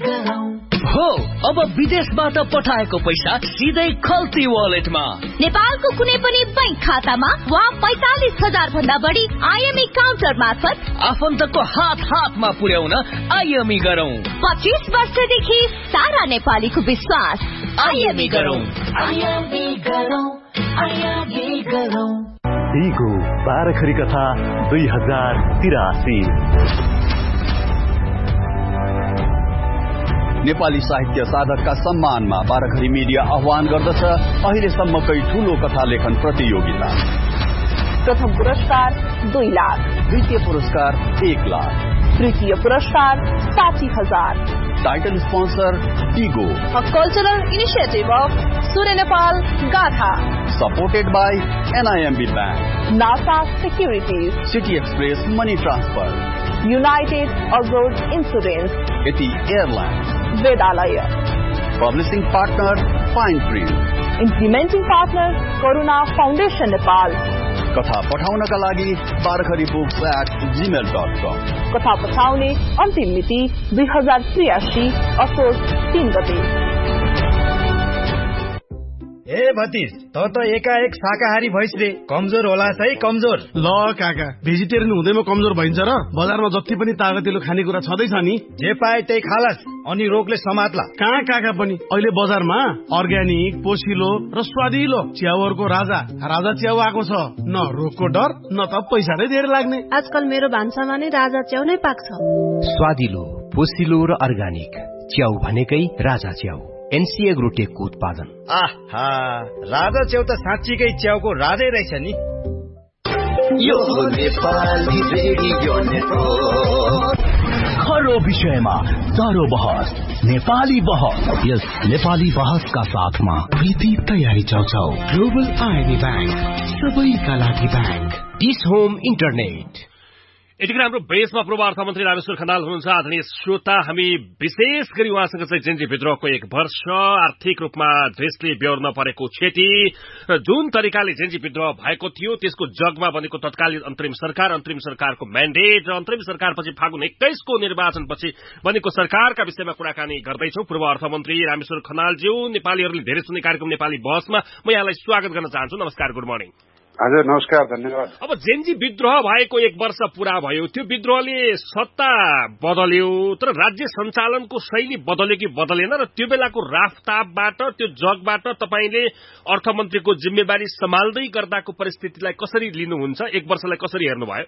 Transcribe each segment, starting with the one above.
हो अब विदेशबाट पठाएको पैसा सिधै खल्ती वालेटमा, नेपालको कुनै पनि बैंक खातामा वा 45,000 भन्दा बढी आईएमई काउन्टर मार्फत आफन्तको हातमा पुर्याउन आईएमई गरौँ। 25 वर्षदेखि सारा नेपालीको विश्वास। आईएमई गरौँ। टिगो बाह्रखरी कथा 2083। नेपाली साहित्य साधकका सम्मानमा बाह्रखरी मिडिया आह्वान गर्दछ अहिलेसम्मकै ठूलो कथा लेखन प्रतियोगिता। प्रथम पुरस्कार 2 लाख, द्वितीय पुरस्कार 1 लाख, तृतीय पुरस्कार 60,000। Title sponsor Tigor, a cultural initiative of सूर्य नेपाल गाथा, supported by NIMB bank, NASA securities, city express money transfer, United abroad insurance, यति airlines, वेदालय। Publishing partner fine print, implementing partner करुणा फाउन्डेसन नेपाल। कथा पठाउनका लागि barakharibooks@gmail.com। कथा पठाउने अन्तिम मिति 2083 असोज 3 गते। ए भतिज, त एकाएक शाकाहारी भइस रे, कमजोर होला है कमजोर। ल काका, भेजिटेरियन हुँदैमा कमजोर भइन्छ र? बजारमा जति पनि तागतिलो खानेकुरा छँदैछ नि, जे पाए त्यही खालास, अनि रोगले समात्ला। कहाँ काका पनि अहिले बजारमा अर्ग्यानिक, पोसिलो र स्वादिलो च्याउहरूको राजा च्याउ आएको छ। न रोगको डर, न त पैसा नै धेरै लाग्ने। आजकल मेरो भान्सामा नै राजा च्याउ नै पाक्छ। स्वादिलो, पोसिलो र अर्ग्यानिक च्याउ भनेकै राजा च्याउ। NC एग्रोटेकको उत्पादन। आहा, राजा च्याउ त साँच्चीकै च्याउको राजै रहेछ नि। यो नेपाली रेडियो नेटवर्क, खरो विषयमा चारो बहस, नेपाली बहस। यस नेपाली बहसका साथमा प्रीति तयारी चौचौ, ग्लोबल आईबी बैंक, सबैका लागि बैंक, डिस होम इन्टरनेट। यतिखेर हाम्रो बेसमा पूर्व अर्थमन्त्री रामेश्वर खनाल हुनुहुन्छ। आदरणीय श्रोता, हामी विशेष गरी उहाँसँग चाहिँ जेन्जी विद्रोहको 1 वर्ष, आर्थिक रूपमा देशले बेहोर्न परेको क्षति र जुन तरिकाले जेन्जी विद्रोह भएको थियो त्यसको जगमा बनेको तत्कालीन अन्तरिम सरकारको म्यान्डेट र अन्तरिम सरकारपछि फागुन 21 को निर्वाचनपछि बनेको सरकारका विषयमा कुराकानी गर्दैछौँ। पूर्व अर्थमन्त्री रामेश्वर खनालज्यू, नेपालीहरूले धेरै सुन्ने कार्यक्रम नेपाली बहसमा म यहाँलाई स्वागत गर्न चाहन्छु। नमस्कार, गुड मर्निङ। हजुर नमस्कार, धन्यवाद। अब जेन्जी विद्रोह भएको 1 वर्ष पूरा भयो। त्यो विद्रोहले सत्ता बदल्यो, तर राज्य सञ्चालनको शैली बदल्यो कि बदलेन? र त्यो बेलाको राफताबबाट, त्यो जगबाट तपाईले अर्थमन्त्रीको जिम्मेवारी सम्हाल्दै गर्दाको परिस्थितिलाई कसरी लिनुहुन्छ? 1 वर्षलाई कसरी हेर्नुभयो?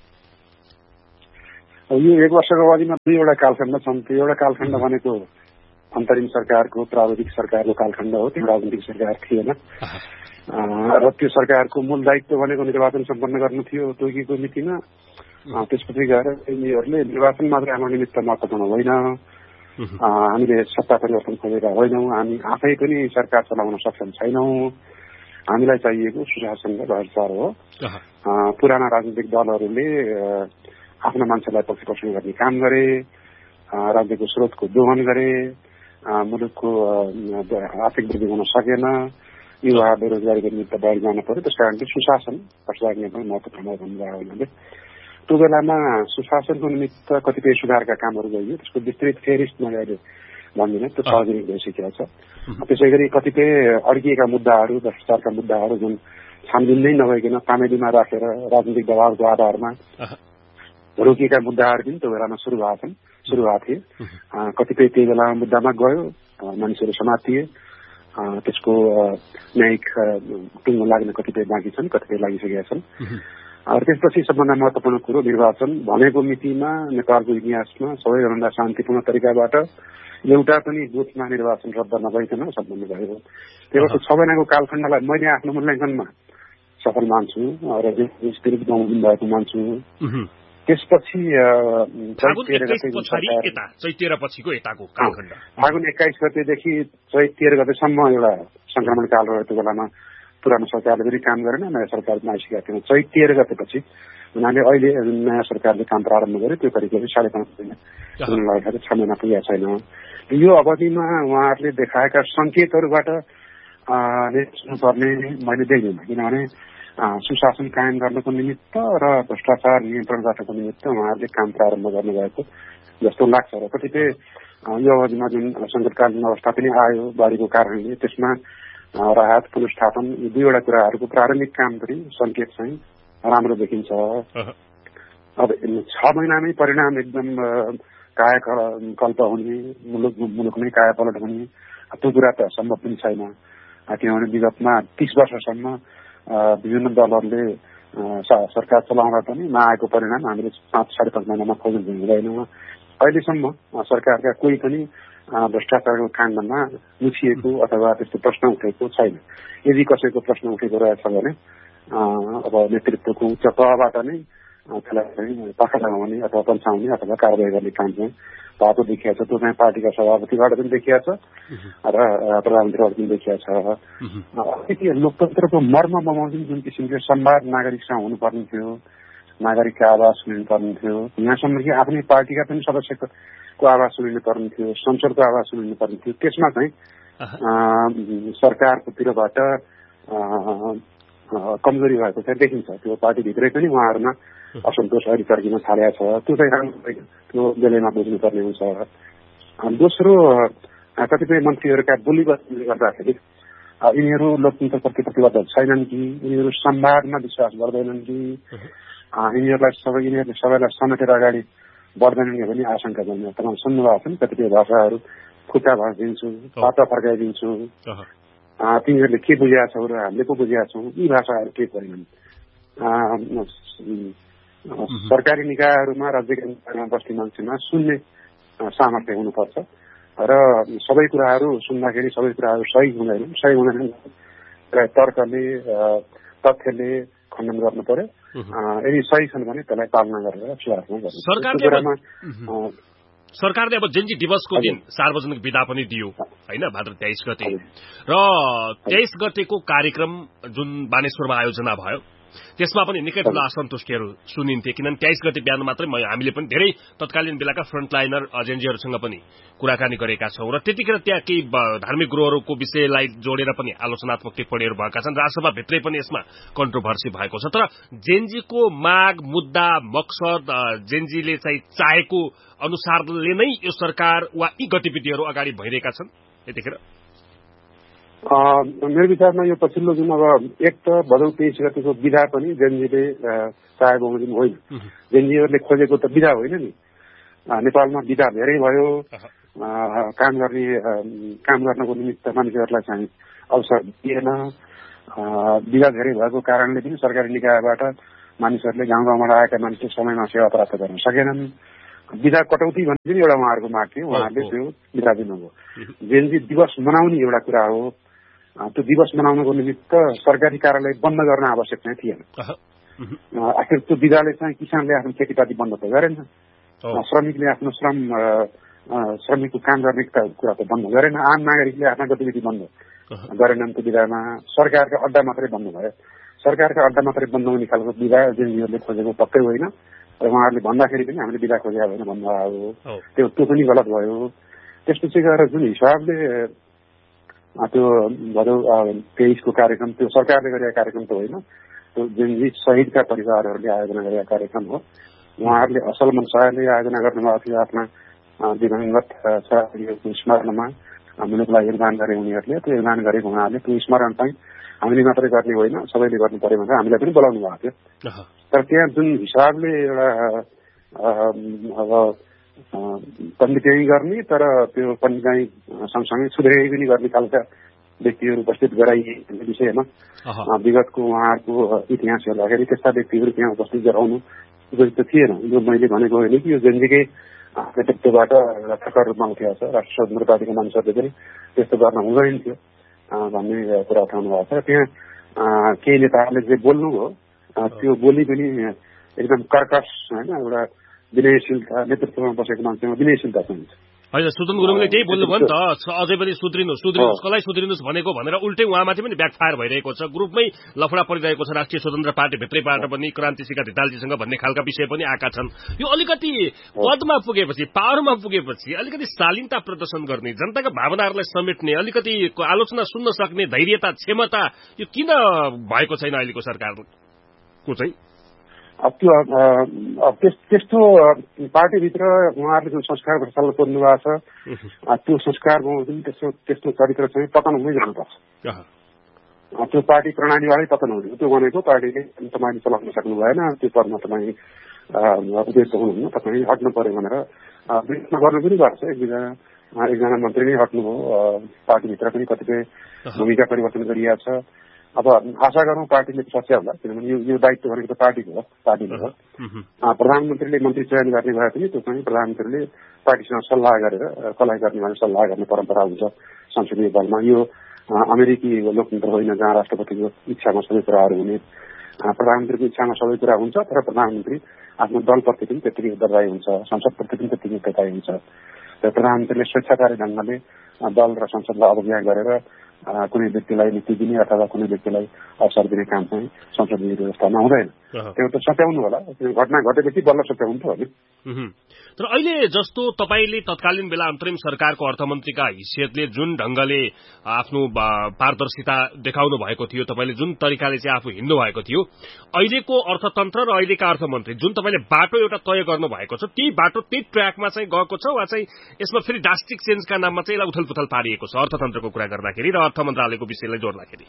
यो 1 वर्षको अवधिमा 2वटा कालखण्ड छन्। त्यो एउटा कालखण्ड भनेको अन्तरिम सरकारको, प्राविधिक सरकारको कालखण्ड हो। त्यो राजनीतिक सरकार थिएन र त्यो सरकारको मूल दायित्व भनेको निर्वाचन सम्पन्न गर्नु थियो तोकिएको मितिमा। त्यसपछि गएर यिनीहरूले निर्वाचन मात्र हाम्रो निमित्त महत्त्वपूर्ण होइन, हामीले सत्ता परिवर्तन खोजेका होइनौँ, हामी आफै पनि सरकार चलाउन सक्षम छैनौँ, हामीलाई चाहिएको सुशासन र भ्रष्टाचार हो। पुराना राजनीतिक दलहरूले आफ्ना मान्छेलाई पक्षपोषण गर्ने काम गरे, राज्यको स्रोतको दोहन गरे, मुलुकको आर्थिक वृद्धि हुन सकेन, युवा बेरोजगारीको निमित्त बाहिर जान पर्यो। त्यस कारण सुशासन भ्रष्टाचार नियन्त्रण महत्त्वपूर्ण भन्नुभयो हुनाले त्यो बेलामा सुशासनको निमित्त कतिपय सुधारका कामहरू गरियो। त्यसको विस्तृत फेरिस्ट मैले अहिले भन्दिनँ, त्यो सार्वजनिक भइसकेको छ। त्यसै गरी कतिपय अड्किएका मुद्दाहरू, भ्रष्टाचारका मुद्दाहरू जुन छानबिन नै नभइकन तामेलीमा राखेर राजनीतिक दबावको आधारमा रोकिएका मुद्दाहरू पनि त्यो बेलामा सुरु भएको थिए। कतिपय त्यही बेलामा मुद्दामा गयो, मानिसहरू समातिए। त्यसको न्यायिक टुङ्गो लाग्न कतिपय बाँकी छन्, कतिपय लागिसकेका छन्। त्यसपछि सबभन्दा महत्त्वपूर्ण कुरो निर्वाचन भनेको मितिमा नेपालको इतिहासमा सबैभन्दा शान्तिपूर्ण तरिकाबाट एउटा पनि बुथमा निर्वाचन रद्द नभइकन सम्पन्न भयो। त्यही भएर 6 महिनाको कालखण्डलाई मैले आफ्नो मूल्याङ्कनमा सफल मान्छु र स्पिरिट गाउनु भएको मान्छु। त्यसपछि फागुन 21 गतेदेखि चैत 13 गतेसम्म एउटा संक्रमण काल रह्यो। त्यो बेलामा पुरानो सरकारले पनि काम गरेन, नयाँ सरकारले आइसकेका थिएन। चैत 13 गतेपछि उनीहरूले अहिले नयाँ सरकारले काम प्रारम्भ गर्यो। त्यो करिब 5.5 महिना 6 महिना पुगेको छैन। यो अवधिमा उहाँहरूले देखाएका सङ्केतहरूबाट पर्ने मैले देख्दिनँ, किनभने सुशासन कायम गर्नको निमित्त र भ्रष्टाचार नियन्त्रण गर्नको निमित्त उहाँहरूले काम प्रारम्भ गर्नुभएको जस्तो लाग्छ। र कतिपय यो अवधिमा जुन सङ्कटकालीन अवस्था पनि आयो बाढीको कारणले, त्यसमा राहत पुनर्स्थापन यी दुईवटा कुराहरूको प्रारम्भिक काम पनि सङ्केत चाहिँ राम्रो देखिन्छ। अब 6 महिनामै परिणाम एकदम कायाकल्प हुने, मुलुक नै कायापलट हुने त्यो कुरा त सम्भव पनि छैन। किनभने विगतमा 30 वर्षसम्म विभिन्न दलहरूले सरकार चलाउँदा पनि नआएको परिणाम हामीले 5-5.5 महिनामा खोज्नु हुँदैन। अहिलेसम्म सरकारका कोही पनि भ्रष्टाचारको काण्डमा लुचिएको अथवा त्यस्तो प्रश्न उठेको छैन। यदि कसैको प्रश्न उठेको रहेछ भने अब नेतृत्वको उच्च तहबाट नै त्यसलाई पाखा लगाउने अथवा पन्छाउने अथवा कारवाही गर्ने काम चाहिँ भएको देखिएको छ। त्यो चाहिँ पार्टीका सभापतिबाट पनि देखिएको छ र प्रधानमन्त्रीबाट पनि देखिएको छ। लोकतन्त्रको मर्म बमाउँदै जुन किसिमको संवाद नागरिकसँग हुनुपर्ने थियो, नागरिकका आवाज सुनिनुपर्ने थियो, यहाँसम्म कि आफ्नै पार्टीका पनि सदस्यको आवाज सुनिनु पर्ने थियो, संसदको आवाज सुनिनु पर्ने थियो, त्यसमा चाहिँ सरकारकोतिरबाट कमजोरी भएको चाहिँ देखिन्छ। त्यो पार्टीभित्रै पनि उहाँहरूमा असन्तोष अहिले चर्किन थालेको छ। त्यो चाहिँ राम्रो, त्यो बेलैमा बुझ्नुपर्ने हुन्छ। दोस्रो, कतिपय मन्त्रीहरूका बोलीबस्तीले गर्दाखेरि यिनीहरू लोकतन्त्रप्रति प्रतिबद्ध छैनन् कि, यिनीहरू संवादमा विश्वास गर्दैनन् कि, यिनीहरूले सबैलाई समेटेर अगाडि बढ्दैनन् कि भन्ने आशंका जन्म। तपाईँ सुन्नुभएको छ नि, कतिपय भाषाहरू खुट्टा भाँचिदिन्छु, पाता फर्काइदिन्छु, तिनीहरूले के बुझेका छौ र हामीले पो बुझेका छौँ, यी भाषाहरू के परिणाम। सरकारी निकायहरूमा, राज्य निकायमा बस्ने मान्छेमा सुन्ने सामर्थ्य हुनुपर्छ र सबै कुराहरू सुन्दाखेरि सबै कुराहरू सही हुँदैनन् र तर्कले तथ्यले खण्डन गर्नु पर्यो। यदि सही छन् भने त्यसलाई पालना गरेर सुधार्नु गर्नु। सरकारले अब जेन्जी दिवसको दिन सार्वजनिक विदा पनि दियो हैन, भाद्र 23 गते, र 23 गतेको कार्यक्रम जुन बानेश्वरमा आयोजना भयो त्यसमा पनि निकै ठूलो असन्तुष्टिहरू सुनिन्थे। किनभने 23 गते बिहान मात्रै हामीले पनि धेरै तत्कालीन बेलाका फ्रन्टलाइनर एजेन्सीहरूसँग पनि कुराकानी गरेका छौं र त्यतिखेर त्यहाँ केही धार्मिक गुरुहरूको विषयलाई जोडेर पनि आलोचनात्मक टिप्पणीहरू भएका छन्। राजसभा भित्रै पनि यसमा कन्ट्रोभर्सी भएको छ। तर जेन्जीको माग, मुद्दा, मकसद जेन्जीले चाहिँ चाहेको अनुसारले नै यो सरकार वा यी गतिविधिहरू अगाडि भइरहेका छन् यतिखेर? मेरो विचारमा यो पछिल्लो जुन अब एक त भदौ 23 गतिको विधा पनि जेन्जीले चाहे बमोजिम होइन। जेन्जीहरूले खोजेको त विधा होइन नि। नेपालमा विधा धेरै भयो, काम गर्नको निमित्त मानिसहरूलाई चाहिँ अवसर दिएन। विधा धेरै भएको कारणले पनि सरकारी निकायबाट मानिसहरूले गाउँ गाउँबाट आएका मानिसले समयमा सेवा प्राप्त गर्न सकेनन्। विधा कटौती भन्ने पनि एउटा उहाँहरूको माग थियो, उहाँहरूले त्यो विधा दिनुभयो। जेन्जी दिवस मनाउने एउटा कुरा हो, त्यो दिवस मनाउनको निमित्त सरकारी कार्यालय बन्द गर्न आवश्यक चाहिँ थिएन। आखिर त्यो विधाले चाहिँ किसानले आफ्नो खेतीपाती बन्द त गरेन, श्रमिकले आफ्नो श्रमिकको काम गर्ने कुरा त बन्द गरेन, आम नागरिकले आफ्ना गतिविधि बन्द गरेनन्। त्यो विधामा सरकारका अड्डा मात्रै बन्द भयो। सरकारका अड्डा मात्रै बन्द हुने खालको विधा जेन्जीहरूले खोजेको पक्कै होइन र उहाँहरूले भन्दाखेरि पनि हामीले विधा खोजेका होइन भन्नुभयो। त्यो पनि गलत भयो। त्यसपछि गएर जुन हिसाबले त्यो भदौ 23 को कार्यक्रम, त्यो सरकारले गरेका कार्यक्रम त होइन, त्यो जेन्जी शहीदका परिवारहरूले आयोजना गरेका कार्यक्रम हो। उहाँहरूले असल मनसायले आयोजना गर्नुभएको थियो। आफ्ना दिवंगत साथीहरूको स्मरणमा मुलुकलाई योगदान गरे उनीहरूले। त्यो योगदान गरेको उहाँहरूले त्यो स्मरण चाहिँ हामीले मात्रै गर्ने होइन, सबैले गर्नु पर्यो भनेर हामीलाई पनि बोलाउनु भएको थियो। तर त्यहाँ जुन हिसाबले एउटा अब पण्डित्याई गर्ने, तर त्यो पण्डित्याई सँगसँगै सुधाइ पनि गर्ने खालका व्यक्तिहरू उपस्थित गराइए भन्ने विषयमा विगतको उहाँहरूको इतिहास हेर्दाखेरि त्यस्ता व्यक्तिहरू त्यहाँ उपस्थित गराउनु उचित थिएन। यो मैले भनेको होइन कि यो जेन्जीकै नेतृत्वबाट ठक्कर रूपमा उठेको छ। राष्ट्रिय स्वतन्त्र पार्टीका मानिसहरूले पनि त्यस्तो गर्न हुँदैन थियो भन्ने कुरा उठाउनु भएको छ। त्यहाँ केही नेताहरूले जे बोल्नुभयो त्यो बोली पनि एकदम कर्कश होइन, एउटा विनयशीलता, नेतृत्वमा बसेको मान्छेमा विनयशीलता चाहिन्छ। होइन, सुदन गुरुङले त्यही बोल्नुभयो नि त, अझै पनि सुध्रिनुहोस् कसलाई सुध्रिनुहोस् भनेको भनेर उल्टै उहाँमाथि पनि ब्याकफायर भइरहेको छ। ग्रुपमै लफडा परिरहेको छ राष्ट्रिय स्वतन्त्र पार्टी भित्रैबाट पनि, क्रान्तिसिका धितालजीसँग भन्ने खालका विषय पनि आएका छन्। यो अलिकति पदमा पुगेपछि, पावरमा पुगेपछि अलिकति शालीनता प्रदर्शन गर्ने, जनताका भावनाहरूलाई समेट्ने, अलिकति आलोचना सुन्न सक्ने धैर्यता, क्षमता यो किन भएको छैन अहिलेको सरकारको चाहिँ? त्यो त्यस्तो पार्टीभित्र उहाँहरूले जुन संस्कार प्रचलन गर्नु भएको छ त्यो संस्कारमा पनि त्यस्तो चरित्र चाहिँ पतन हुँदै जानुपर्छ। त्यो पार्टी प्रणालीबाटै पतन हुने त्यो भनेको पार्टीले तपाईँले चलाउन सक्नु भएन, त्यो पदमा तपाईँ उद्देश्य हुनुहुन्न, तपाईँ हट्नु पर्यो भनेर विरोधमा गर्नु पनि पर्छ। एकजना मन्त्री नै हट्नुभयो, पार्टीभित्र पनि कतिपय भूमिका परिवर्तन गरिएको छ। अब आशा गरौँ पार्टीले सच्याउला, किनभने यो दायित्व भनेको त पार्टीको हो, पार्टीले हो। प्रधानमन्त्रीले मन्त्री चयन गर्ने भए पनि त्यो चाहिँ प्रधानमन्त्रीले पार्टीसँग सल्लाह गरेर कसलाई गर्ने भने सल्लाह गर्ने परम्परा हुन्छ संसदीय दलमा। यो अमेरिकी लोकतन्त्र होइन जहाँ राष्ट्रपतिको इच्छामा सबै कुराहरू हुने। प्रधानमन्त्रीको इच्छामा सबै कुरा हुन्छ, तर प्रधानमन्त्री आफ्नो दलप्रति पनि त्यत्तिकै उत्तरदायी हुन्छ, संसदप्रति पनि त्यत्तिकै उत्तरदायी हुन्छ। र प्रधानमन्त्रीले स्वेच्छाकारी ढङ्गले दल र संसदलाई अवज्ञा गरेर कुनै व्यक्तिलाई नीति दिने अथवा कुनै व्यक्तिलाई अवसर दिने काम चाहिँ संसदीय व्यवस्थामा हुँदैन। त्यो त सच्याउनु होला, घटना घटेपछि बल्ल सच्याउनु त हो नि। तर अहिले जस्तो तपाईँले तत्कालीन बेला अन्तरिम सरकारको अर्थमन्त्रीका हैसियतले जुन ढंगले आफ्नो पारदर्शिता देखाउनु भएको थियो, तपाईँले जुन तरिकाले चाहिँ आफू हिँड्नु भएको थियो, अहिलेको अर्थतन्त्र र अहिलेका अर्थमन्त्री जुन तपाईँले बाटो एउटा तय गर्नु भएको छ, ती बाटो त्यही ट्र्याकमा चाहिँ गएको छ वा चाहिँ यसमा फेरि ड्रास्टिक चेन्जका नाममा चाहिँ यसलाई उथलपुथल पारिएको छ अर्थतन्त्रको कुरा गर्दाखेरि र अर्थ मन्त्रालयको विषयलाई जोड्दाखेरि?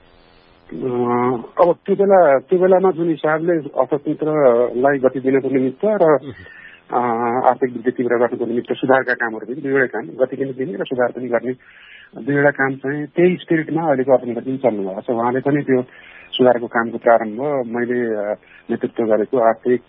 अब त्यो बेलामा जुन हिसाबले अर्थतन्त्रलाई गति दिनको निमित्त र आर्थिक वृद्धि तीव्र गर्नको निमित्त सुधारका कामहरू पनि दुईवटा काम, गति पनि दिने र सुधार पनि गर्ने दुईवटा काम चाहिँ त्यही स्पिरिटमा अहिलेको अर्थतन्त्र पनि चल्नु भएको छ। उहाँले पनि त्यो सुधारको कामको प्रारम्भ मैले नेतृत्व गरेको आर्थिक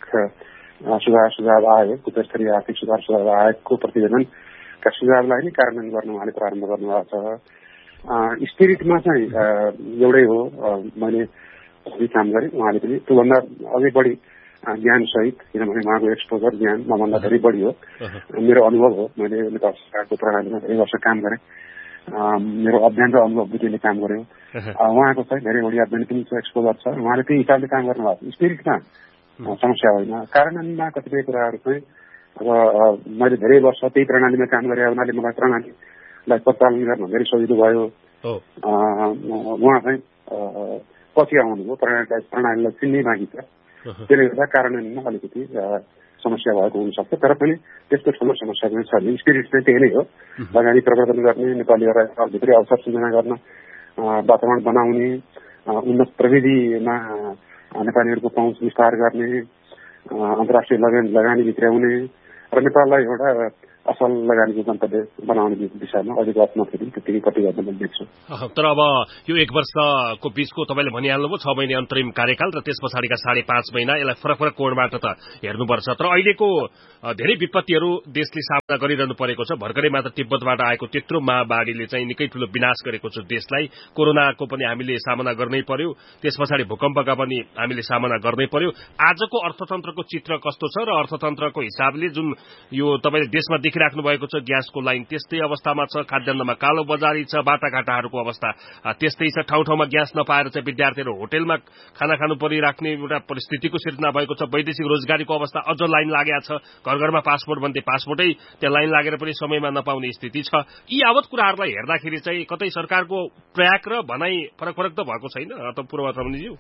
सुधार आयोग, उच्चस्तरीय आर्थिक सुधार आयोगको प्रतिवेदनका सुझावलाई नै कार्यान्वयन गर्न उहाँले प्रारम्भ गर्नुभएको छ। स्पिरिटमा चाहिँ एउटै हो, मैले काम गरेँ, उहाँले पनि त्योभन्दा अझै बढी ज्ञान सहित, किनभने उहाँको एक्सपोजर ज्ञान मभन्दा धेरै बढी हो। मेरो अनुभव हो, मैले नेपाल सरकारको प्रणालीमा धेरै वर्ष काम गरेँ, मेरो अध्ययन र अनुभव दुईले काम गर्यो। उहाँको चाहिँ धेरै बढी अध्ययन पनि एक्सपोजर छ, उहाँले त्यही हिसाबले काम गर्नुभएको छ। स्पिरिटमा समस्या होइन, कार्यान्वयनमा कतिपय कुराहरू चाहिँ अब मैले धेरै वर्ष त्यही प्रणालीमा काम गरेँ हुनाले मलाई प्रणालीलाई परिचालन गर्न धेरै सजिलो भयो। उहाँ चाहिँ पछि आउनुभयो, प्रणालीलाई चिन्नै बाँकी छ, त्यसले गर्दा कार्यान्वयनमा अलिकति समस्या भएको हुनसक्छ, तर पनि त्यस्तो ठुलो समस्या पनि छ। स्पिरिट चाहिँ त्यही नै हो, लगानी प्रवर्धन गर्ने, नेपालीहरूलाई भित्री अवसर सृजना गर्न, वातावरण बनाउने, उन्नत प्रविधिमा नेपालीहरूको पहुँच विस्तार गर्ने, अन्तर्राष्ट्रिय लगानी भित्राउने र नेपाललाई एउटा असल लगानीको गन्तव्य बनाउने दिशामा अहिलेको अर्थमन्त्री पनि त्यतिकै कटिबद्ध मैले देख्छु। तर अब यो 1 वर्षको बीचको तपाईँले भनिहाल्नुभयो 6 महिने अन्तरिम कार्यकाल र त्यस पछाडिका 5.5 महिना, यसलाई फरक फरक कोणबाट त हेर्नुपर्छ। तर अहिलेको धेरै विपत्तिहरू देशले सामना गरिरहनु परेको छ। भर्खरै मात्र तिब्बतबाट आएको त्यत्रो महामारीले चाहिँ निकै ठूलो विनाश गरेको छ देशलाई। कोरोनाको पनि हामीले सामना गर्नै पर्यो, त्यस पछाडि भूकम्पका पनि हामीले सामना गर्नै पर्यो। आजको अर्थतन्त्रको चित्र कस्तो छ र अर्थतन्त्रको हिसाबले जुन यो तपाईँले देशमा देखिराख्नु भएको छ, ग्यासको लाइन त्यस्तै अवस्थामा छ, खाद्यान्नमा कालो बजारी छ, बाटाघाटाहरूको अवस्था त्यस्तै छ, ठाउँ ठाउँमा ग्यास नपाएर चाहिँ विद्यार्थीहरू होटेलमा खाना खानु परिराख्ने एउटा परिस्थितिको सिर्जना भएको छ। वैदेशिक रोजगारीको अवस्था अझ लाइन लागेको छ, घर घरमा पासपोर्ट भन्दै पासपोर्टै त्यहाँ लाइन लागेर पनि समयमा नपाउने स्थिति छ। यी यावत कुराहरूलाई हेर्दाखेरि चाहिँ कतै सरकारको ट्र्याक र भनाइ फरक फरक त भएको छैन त पूर्वमन्त्रीज्यू?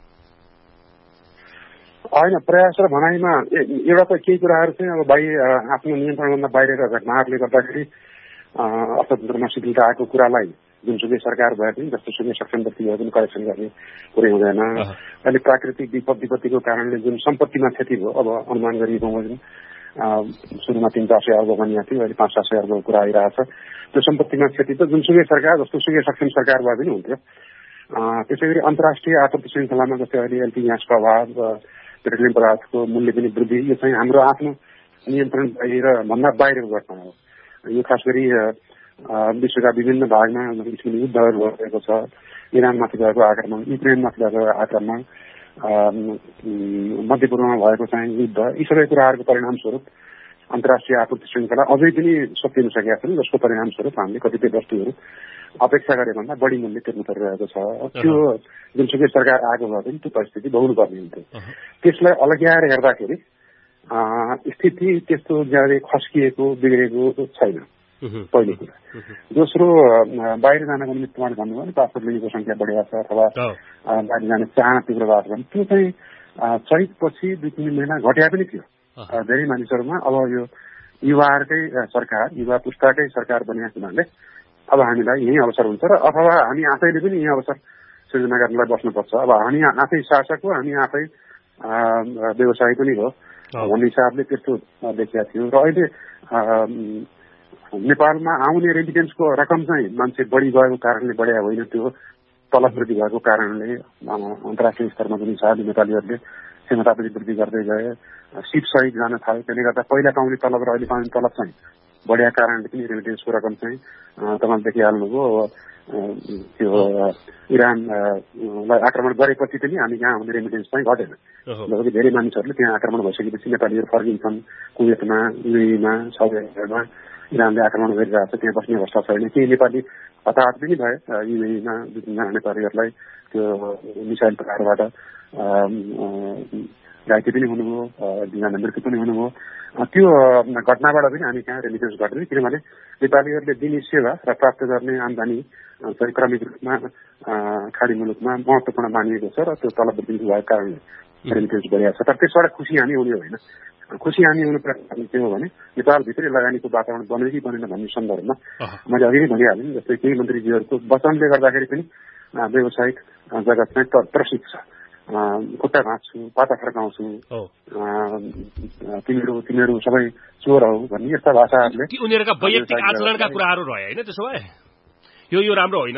होइन, प्रयास र भनाइमा एउटा त केही कुराहरू चाहिँ अब आफ्नो नियन्त्रणभन्दा बाहिरका घटनाहरूले गर्दाखेरि अर्थतन्त्रमा शिथिलता आएको कुरालाई जुनसुकै सरकार भए पनि जस्तोसुकै सक्षम व्यक्ति भए पनि करेक्सन गर्ने कुरै हुँदैन। अहिले प्राकृतिक विपत्तिको कारणले जुन सम्पत्तिमा क्षति भयो, अब अनुमान गरिएको सुरुमा 300-400 अर्ब भनिएको थियो, अहिले 500-700 अर्बको कुरा आइरहेछ। त्यो सम्पत्तिमा क्षति त जुनसुकै सरकार जस्तोसुकै सक्षम सरकार भए पनि हुन्थ्यो। त्यसै गरी अन्तर्राष्ट्रिय आपूर्ति श्रृङ्खलामा जस्तै अहिले एलपी ग्यासको अभाव, पेट्रोलियम पदार्थको मूल्य पनि वृद्धि, यो चाहिँ हाम्रो आफ्नो नियन्त्रण भन्दा बाहिरको घटना हो। यो खास गरी विश्वका विभिन्न भागमा युद्धहरू भइरहेको छ, इरानमाथि भएको आक्रमण, युक्रेनमाथि भएको आक्रमण, मध्यपूर्वमा भएको चाहिँ युद्ध, यी सबै कुराहरूको परिणामस्वरूप अन्तर्राष्ट्रिय आपूर्ति श्रृङ्खला अझै पनि सकिन सकेका छन्, जसको परिणामस्वरूप हामीले कतिपय वस्तुहरू अपेक्षा गरे भन्दा बढी मूल्य तिर्नु परिरहेको छ। त्यो जुनसुकै सरकार आएको भए पनि त्यो परिस्थिति भोग्नु पर्ने हुन्थ्यो। त्यसलाई अलग्याएर हेर्दाखेरि स्थिति त्यस्तो ज्यादै खस्किएको बिग्रेको छैन, पहिलो कुरा। दोस्रो, बाहिर जानको निमित्त उहाँले भन्नुभयो नि पासपोर्ट लिनेको संख्या बढेको छ अथवा बाहिर जाने चाहना तीव्र भएको छ, त्यो चाहिँ चैतपछि 2-3 महिना घट्या पनि थियो धेरै मानिसहरूमा। अब यो युवाहरूकै सरकार, युवा पुस्ताकै सरकार बनिएको हुनाले अब हामीलाई यही अवसर हुन्छ र अथवा हामी आफैले पनि यही अवसर सृजना गर्नलाई बस्नुपर्छ। अब हामी आफै शासक हो, हामी आफै व्यवसाय पनि हो भन्ने हिसाबले त्यस्तो देखिएको थियो। र अहिले नेपालमा आउने रेमिटेन्सको रकम चाहिँ मान्छे बढी गएको कारणले बढ्या होइन, त्यो तलब वृद्धि भएको कारणले अन्तर्राष्ट्रिय स्तरमा पनि हिसाबले नेपालीहरूले क्षमता पनि वृद्धि गर्दै गए, सिप सहित जान थाल्यो। त्यसले गर्दा पहिला पाउने तलब र अहिले पाउने तलब चाहिँ बढ्या कारणले पनि रेमिटेन्सको रकम चाहिँ तपाईँले देखिहाल्नुभयो। त्यो इरानलाई आक्रमण गरेपछि पनि हामी यहाँ आउने रेमिटेन्स चाहिँ घटेन। लगभग धेरै मानिसहरूले त्यहाँ आक्रमण भइसकेपछि नेपालीहरू फर्किन्छन्। कुवेतमा, युएईमा, साउदी अरेबियामा इरानले आक्रमण गरिरहेको छ, त्यहाँ बस्ने अवस्था छैन। केही नेपाली हताहत पनि भए युएईमा 2-3 नेपालीहरूलाई त्यो मिसाइल प्रकारबाट घाइते पनि हुनुभयो, 2जना मृत्यु पनि हुनुभयो। त्यो घटनाबाट पनि हामी कहाँ रेमिटेन्स घट्दैन, किनभने नेपालीहरूले दिने सेवा र प्राप्त गर्ने आम्दानी चाहिँ क्रमिक रूपमा खाडी मुलुकमा महत्त्वपूर्ण मानिएको छ र त्यो तलब वृद्धि भएको कारणले रेमिटेन्स बढिएको छ। तर त्यसबाट खुसी हामी हुने होइन। खुसी हामी हुनु पर्ने के हो भने नेपालभित्रै लगानीको वातावरण बन्यो कि बनेन भन्ने सन्दर्भमा मैले अघि नै भनिहालेँ। जस्तै केही मन्त्रीजीहरूको वचनले गर्दाखेरि पनि व्यावसायिक जगत चाहिँ त्रसित छ। खुट्टा भाँच्छु, पाता फर्काउँछु, तिमीहरू सबै चोर हौ भन्ने यस्ता भाषाहरूले उनीहरूका वैयक्तिक आचरणका कुराहरू रहे होइन। त्यसो भए यो राम्रो होइन।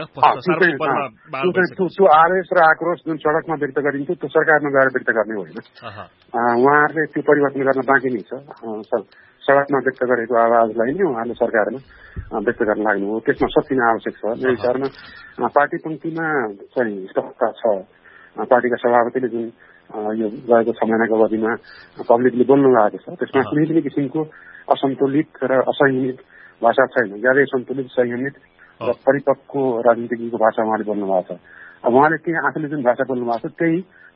त्यो आवेश र आक्रोश जुन सडकमा व्यक्त गरिन्छ त्यो सरकारमा गएर व्यक्त गर्ने होइन। उहाँहरूले त्यो परिवर्तन गर्न बाँकी नै छ। सडकमा व्यक्त गरेको आवाजलाई नै उहाँहरूले सरकारमा व्यक्त गर्न लाग्नु हो, त्यसमा सकिन आवश्यक छ। मेरो विचारमा पार्टी पङ्क्तिमा चाहिँ स्पष्टता छ। पार्टीका सभापतिले जुन यो गएको 6 महिनाको अवधिमा पब्लिकले बोल्नु भएको छ त्यसमा कुनै पनि किसिमको असन्तुलित र असंयमित भाषा छैन। ज्यादै सन्तुलित, संयमित र परिपक्व राजनीतिको भाषा उहाँले बोल्नु भएको छ। अब उहाँले त्यही आफूले जुन भाषा बोल्नु भएको छ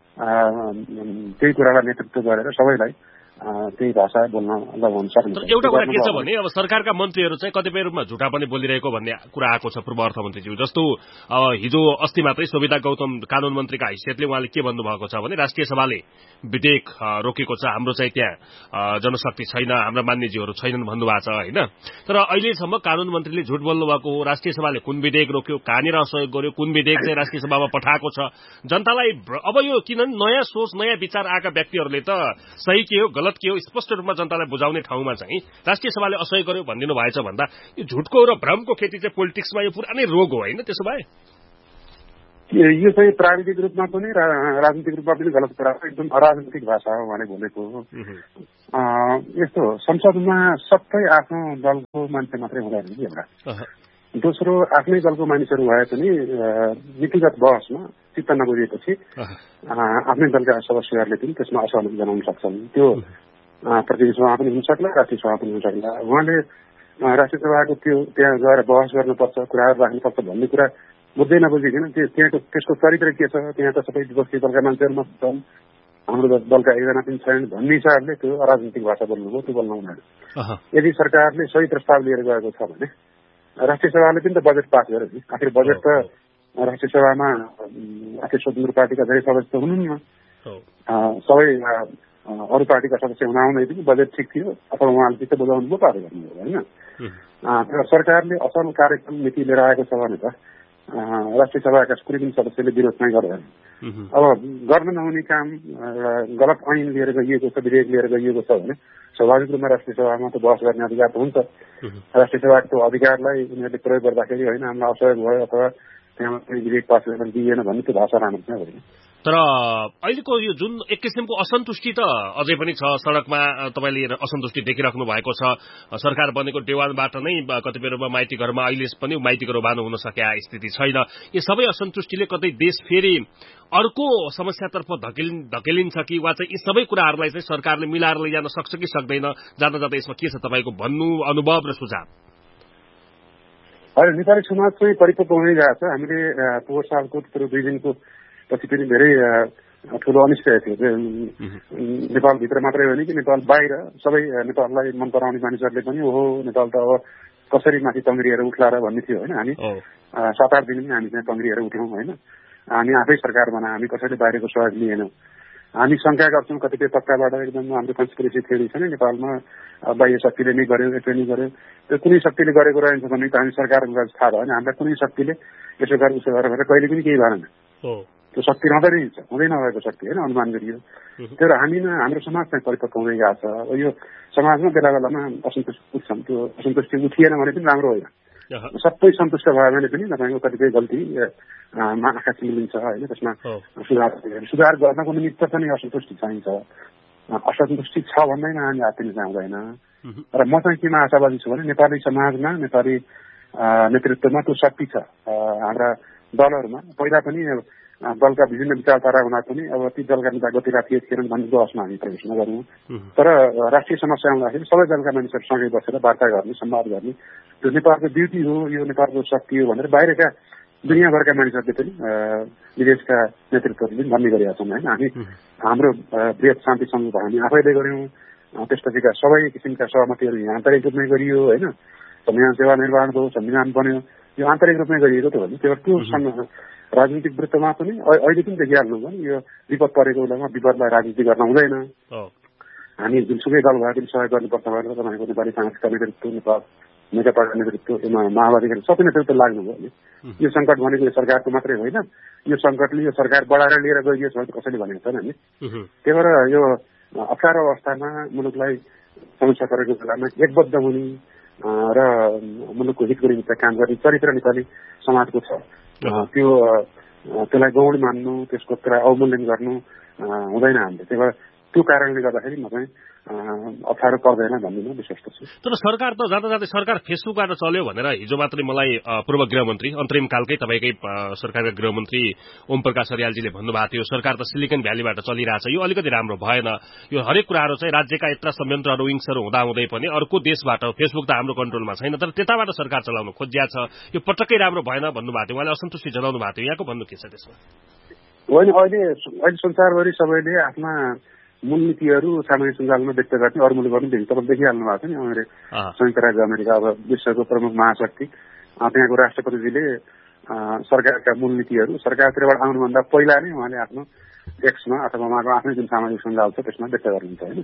त्यही कुरालाई नेतृत्व गरेर सबैलाई त्यही भाषा बोल्न लगाउन सक्नुहुन्छ। एउटा कुरा के छ भने अब सरकारका मन्त्रीहरू चाहिँ कतिपय रूपमा झुटा पनि बोलिरहेको भन्ने कुरा आएको छ पूर्व अर्थमन्त्रीज्यू। जस्तो हिजो अस्ति मात्रै शोभिता गौतम कानून मन्त्रीका हैसियतले उहाँले के भन्नुभएको छ भने राष्ट्रिय सभाले विधेयक रोकेको छ, हाम्रो चाहिँ त्यहाँ जनशक्ति छैन, हाम्रा मान्यज्यूहरू छैनन् भन्नुभएको छ होइन। तर अहिलेसम्म कानून मन्त्रीले झुट बोल्नु भएको हो। राष्ट्रिय सभाले कुन विधेयक रोक्यो, कहाँनिर सहयोग गर्यो, कुन विधेयक चाहिँ राष्ट्रिय सभामा पठाएको छ, जनतालाई अब यो किनभने नयाँ सोच नयाँ विचार आएका व्यक्तिहरूले त सही के हो गलत के हो स्पष्ट रूपमा जनतालाई बुझाउने ठाउँमा चाहिँ राष्ट्रिय सभाले असहयोग गर्यो भनिदिनु भएछ भन्दा यो झुटको र भ्रमको खेती चाहिँ पोलिटिक्समा यो पुरानै रोग हो होइन। त्यसो भए यो चाहिँ प्राविधिक रूपमा पनि राजनीतिक रूपमा पनि गलत कुरा हो, एकदम अराजनीतिक भाषा हो उहाँले बोलेको। यस्तो संसदमा सबै आफ्नो दलको मान्छे मात्रै हुँदैन कि एउटा। दोस्रो आफ्नै दलको मानिसहरू भए पनि नीतिगत बहसमा चित्त नबुझेपछि आफ्नै दलका सदस्यहरूले पनि त्यसमा असहमति जनाउन सक्छन्। त्यो प्रतिनिधि सभा पनि हुन सक्ला, राष्ट्रिय सभा पनि हुन सक्ला। उहाँले राष्ट्रिय सभाको त्यो त्यहाँ गएर बहस गर्नुपर्छ, कुराहरू राख्नुपर्छ भन्ने कुरा बुझ्दै नबुझिकन त्यहाँको त्यसको चरित्र के छ, त्यहाँ त सबै विपक्षी दलका मान्छेहरू मात्र छन्, हाम्रो दलका एकजना पनि छैनन् भन्ने हिसाबले त्यो अराजनीतिक भाषा बोल्नुभयो, त्यो बोल्नु हुँदैन। यदि सरकारले सही प्रस्ताव लिएर गएको छ भने राष्ट्रिय सभाले पनि त बजेट पास गर्यो नि। आखिर बजेट त राष्ट्रिय सभामा राष्ट्रिय स्वतन्त्र पार्टीका धेरै सदस्य हुनुहुन्न, सबै अरू पार्टीका सदस्य हुनाहुँदै पनि बजेट ठिक थियो अथवा उहाँले चित्त बुझाउनु पो पारो गर्नुभयो होइन। तर सरकारले असल कार्यक्रम नीति लिएर आएको छ भने त राष्ट्रिय सभाका कुनै पनि सदस्यले विरोध चाहिँ गर्दैन। अब गर्न नहुने काम गलत ऐन लिएर गइएको छ, विधेयक लिएर गइएको छ भने स्वाभाविक रूपमा राष्ट्रिय सभामा त बहस गर्ने अधिकार त हुन्छ। राष्ट्रिय सभाको अधिकारलाई उनीहरूले प्रयोग गर्दाखेरि होइन हामीलाई असहयोग भयो अथवा त्यहाँ विधेयक पास गर्न दिइएन भन्ने त्यो भाषा राम्रो चाहिँ होइन। तर अहिलेको यो जुन एक किसिमको असन्तुष्टि त अझै पनि छ, सड़कमा तपाईले असन्तुष्टि देखिराख्नु भएको छ। सरकार बनेको डेवानबाट नै कतिपय रूपमा माइती घरमा अहिले पनि माइती घर बाँध्नु हुन सकेका स्थिति छैन। यो सबै असन्तुष्टिले कतै देश फेरि अर्को समस्यातर्फ धकेलिन्छ कि वा चाहिँ यी सबै कुराहरूलाई चाहिँ सरकारले मिलाएर लैजान सक्छ कि सक्दैन, जाँदा जाँदा यसमा के छ तपाईको भन्नु अनुभव र सुझाव? होइन, नेपाली समाज चाहिँ परिपक्व हुँदै गएको छ। हामीले पोहोर सालको 2 दिनको पछि पनि धेरै ठुलो अनिश्चय थियो। नेपालभित्र मात्रै होइन कि नेपाल बाहिर सबै नेपाललाई मन पराउने मानिसहरूले पनि ओहो नेपाल त अब कसरी माथि तङ्ग्रिएर उठ्ला र भन्ने थियो होइन। हामी 7-8 दिन पनि हामी चाहिँ तङ्ग्रिएर उठ्यौँ होइन। हामी आफै सरकार बना, हामी कसैले बाहिरको सहयोग लिएनौँ। हामी शंका गर्छौँ कतिपय पक्षबाट एकदम हाम्रो कन्स्पिरेसी थ्योरी छ नि नेपालमा बाह्य शक्तिले नै गर्यो यसले नै गर्यो त्यो कुनै शक्तिले गरेको रहेछ भने त हामी सरकारको कुरा थाहा भयो भने हामीलाई कुनै शक्तिले यसो गर उसो गरेर भनेर कहिले पनि केही भएन त्यो शक्ति रहँदै रहन्छ हुँदै नभएको शक्ति होइन अनुमान गरियो तर हामीमा हाम्रो समाज चाहिँ परिपक्व हुँदै गएको छ यो समाजमा बेला बेलामा असन्तुष्टि उठ्छन् त्यो असन्तुष्टि उठिएन भने पनि राम्रो होइन सबै सन्तुष्ट भयो भने पनि तपाईँको कतिपय गल्ती आँखा चिम्लिन्छ होइन त्यसमा सुधार गर्नको निमित्त पनि असन्तुष्टि चाहिन्छ असन्तुष्टि छ भन्दैन हामी हात्तिन चाहँदैन र म चाहिँ केमा आशावादी छु भने नेपाली समाजमा नेपाली नेतृत्वमा त्यो शक्ति छ हाम्रा दलहरूमा पहिला पनि दलका विभिन्न विचारधारा हुँदा पनि अब ती दलका नेता गतिका थिएनन् भन्ने बहसमा हामी प्रवेश नगरौँ तर राष्ट्रिय समस्या आउँदाखेरि सबै दलका मानिसहरू सँगै बसेर वार्ता गर्ने संवाद गर्ने त्यो नेपालको ब्युटी हो यो नेपालको शक्ति हो भनेर बाहिरका दुनियाँभरका मानिसहरूले पनि विदेशका नेतृत्वहरूले पनि भन्ने गरेका छन् होइन हामी हाम्रो बृहत शान्ति समूह हामी आफैले गऱ्यौँ त्यसपछिका सबै किसिमका सहमतिहरू यहाँ आन्तरिक रूपमै गरियो होइन संविधान सेवा निर्माण भयो संविधान बन्यो यो आन्तरिक रूपमै गरिएको त हो नि त्यो राजनीतिक वृत्तमा पनि अहिले पनि देखिहाल्नु भयो नि यो विपद परेको बेलामा विपदलाई राजनीति गर्न हुँदैन हामी जुनसुकै दल भए पनि सहयोग गर्नुपर्छ भनेर तपाईँको नेपाली काङ्ग्रेसका नेतृत्व नेपाल नेकपाका नेतृत्व माओवादीका सबै नेतृत्व लाग्नुभयो नि यो सङ्कट भनेको यो सरकारको मात्रै होइन यो सङ्कटले यो सरकार बढाएर लिएर गइएको छ कसैले भनेको छैन नि त्यही भएर यो अप्ठ्यारो अवस्थामा मुलुकलाई समस्या परेको बेलामा एकबद्ध हुने र मुलुकको हितको निमित्त काम गर्ने चरित्र नेपाली समाजको छ त्यसलाई गौण मान्नु त्यसको अवमूल्यन गर्नु हुँदैन हामीले त्यही भएर त्यो कारणले गर्दाखेरि म चाहिँ अप्ठ्यारो पर्दैन भन्ने म विश्वस्त छु तर सरकार त जाँदा जाँदै सरकार फेसबुकबाट चल्यो भनेर हिजो मात्रै मलाई पूर्व गृहमन्त्री अन्तरिमकालकै तपाईँकै सरकारका गृहमन्त्री ओम प्रकाश अर्यालजीले भन्नुभएको थियो सरकार त सिलिकन भ्यालीबाट चलिरहेछ यो अलिकति राम्रो भएन यो हरेक कुराहरू चाहिँ राज्यका यत्र संयन्त्रहरू विङ्सहरू हुँदाहुँदै पनि अर्को देशबाट फेसबुक त हाम्रो कन्ट्रोलमा छैन तर त्यताबाट सरकार चलाउन खोजिया छ यो पटक्कै राम्रो भएन भन्नुभएको थियो उहाँले असन्तुष्टि जनाउनु भएको थियो यहाँको भन्नु के छ त्यसमा होइन अहिले संसारभरि सबैले आफ्ना मूलनीतिहरू सामाजिक सञ्जालमा व्यक्त गर्ने अरू मुलुकमा पनि देखि तपाईँ देखिहाल्नु भएको छ नि संयुक्त राज्य अमेरिका अब विश्वको प्रमुख महाशक्ति त्यहाँको राष्ट्रपतिजीले सरकारका मूलनीतिहरू सरकारतिरबाट आउनुभन्दा पहिला नै उहाँले आफ्नो एक्समा अथवा उहाँको आफ्नै जुन सामाजिक सञ्जाल छ त्यसमा व्यक्त गर्नुहुन्छ होइन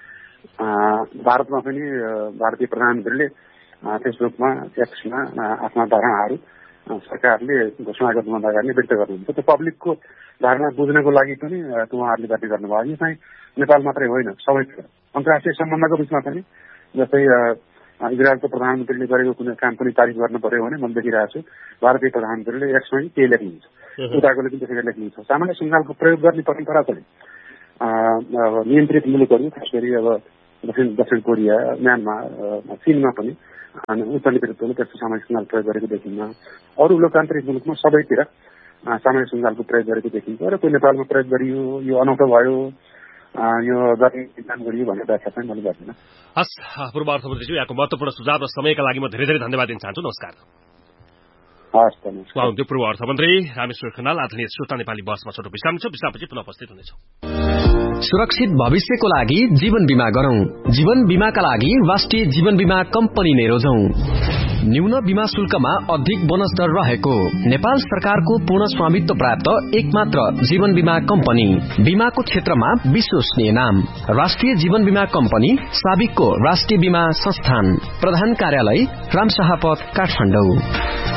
भारतमा पनि भारतीय प्रधानमन्त्रीले फेसबुकमा एक्समा आफ्ना धारणाहरू सरकारले घोषणा गर्नुभन्दा अगाडि व्यक्त गर्नुहुन्छ त्यो पब्लिकको धारणा बुझ्नको लागि पनि उहाँहरूले व्यक्त गर्नुभयो यो चाहिँ नेपाल मात्रै होइन सबैतिर अन्तर्राष्ट्रिय सम्बन्धको बिचमा पनि जस्तै इजरायलको प्रधानमन्त्रीले गरेको कुनै काम पनि तारिफ गर्नु पर्यो भने मैले देखिरहेको छु भारतीय प्रधानमन्त्रीले एक्समै केही लेख्नुहुन्छ उताकोले पनि त्यसरी लेख्नुहुन्छ सामान्य सञ्जालको प्रयोग गर्ने परम्परा छ नियन्त्रित मुलुकहरू खास गरी अब दक्षिण कोरिया म्यानमार चीनमा पनि उच्च नेतृत्वले त्यस्तो सामाजिक सञ्जाल प्रयोग गरेको देखिन्न अरू लोकतान्त्रिक मुलुकमा सबैतिर सामाजिक सञ्जालको प्रयोग गरेको देखिन्छ र त्यो नेपालमा प्रयोग गरियो यो अनौठो भयो यो काम गरियो भन्ने व्याख्या चाहिँ मैले गर्दिनँ हस् पूर्व अर्थमन्त्रीज्यू यहाँको महत्त्वपूर्ण सुझाव र समयका लागि म धेरै धेरै धन्यवाद दिन चाहन्छु नमस्कार हस् उहाँ हुन्थ्यो पूर्व अर्थमन्त्री रामेश्वर खनाल आदरणीय श्रोता नेपाली बसमा छोटो विश्राम छ विश्रामपछि पुनः उपस्थित हुनेछौँ सुरक्षित भविष्यको लागि जीवन बीमा गरौं जीवन बीमाका लागि राष्ट्रिय जीवन बीमा कम्पनी नै रोजौं न्यून बीमा शुल्कमा अधिक बोनस दर रहेको नेपाल सरकारको पूर्ण स्वामित्व प्राप्त एकमात्र जीवन बीमा कम्पनी बीमाको क्षेत्रमा विश्वसनीय नाम राष्ट्रिय जीवन बीमा कम्पनी साबिकको राष्ट्रिय बीमा संस्थान प्रधान कार्यालय रामशाह पथ काठमाडौँ